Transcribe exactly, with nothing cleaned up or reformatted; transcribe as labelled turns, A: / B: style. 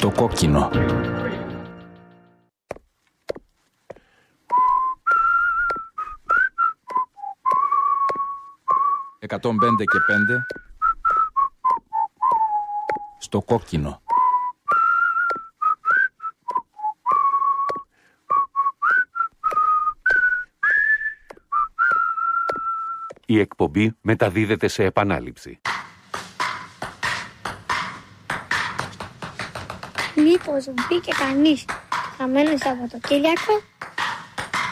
A: Στο κόκκινο. εκατόν πέντε και πέντε. Στο κόκκινο.
B: Η εκπομπή μεταδίδεται σε επανάληψη.
C: Μήπως μπήκε κανείς χαμένο Σαββατοκύριακο?